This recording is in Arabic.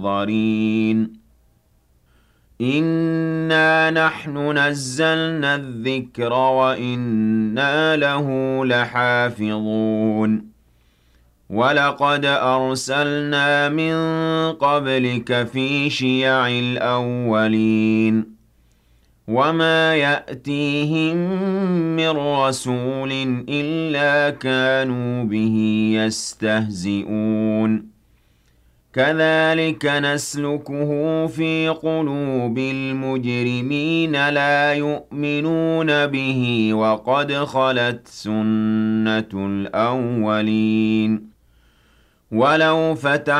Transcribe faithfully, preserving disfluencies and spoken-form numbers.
مُنظَرِينَ إِنَّا نَحْنُ نَزَّلْنَا الذِّكْرَ وَإِنَّا لَهُ لَحَافِظُونَ وَلَقَدْ أَرْسَلْنَا مِن قَبْلِكَ فِي شِيَعِ الْأَوَّلِينَ وَمَا يَأْتِيهِم مِّن رَّسُولٍ إِلَّا كَانُوا بِهِ يَسْتَهْزِئُونَ كَذَٰلِكَ نَسْلُكُهُ فِي قُلُوبِ الْمُجْرِمِينَ لَا يُؤْمِنُونَ بِهِ وَقَدْ خَلَتْ سُنَّةُ الْأَوَّلِينَ وَلَوْ فَتَحْنَا